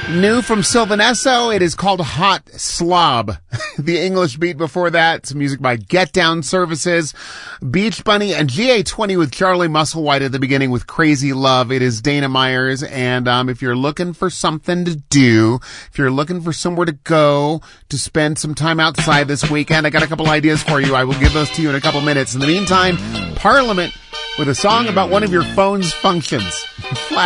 New from Sylvanesso, it is called Hot Slob. The English beat before that, some music by Get Down Services, Beach Bunny, and GA20 with Charlie Musselwhite at the beginning with Crazy Love. It is Dana Myers, and if you're looking for something to do, if you're looking for somewhere to go to spend some time outside this weekend, I got a couple ideas for you. I will give those to you in a couple minutes. In the meantime, Parliament with a song about one of your phone's functions.